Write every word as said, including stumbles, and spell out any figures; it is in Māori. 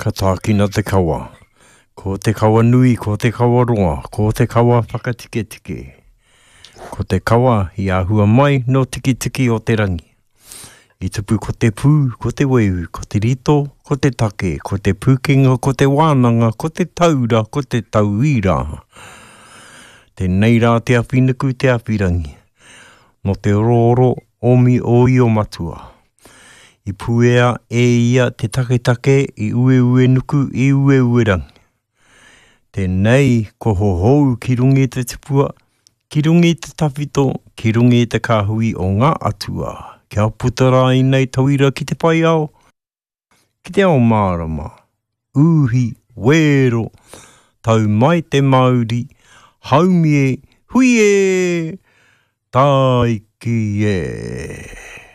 Ka tākina te kawa. Ko te kawa nui, ko te kawa ronga, ko te kawa whakatike tike. Ko te kawa i ahua mai no tiki tiki o te rangi. I tupu ko te pū, ko te weu, ko te rito, ko te take, ko te pūkenga, ko te wānanga, ko te taura, ko te tauira. Tēnei rā te awhinuku te awhirangi. No te roro omi o i o matua. I puea e ia te take take, i ue ue nuku, i ue ue rangi. Tēnei ko hohou ki rungi te tipua, ki rungi te tawhito, ki rungi te kāhui o ngā atua. Kia putara i nei tauira ki te pai ao. Ki te ao mārama, uhi, wero, tau mai te Māori, haumie, hui e, tai ki e.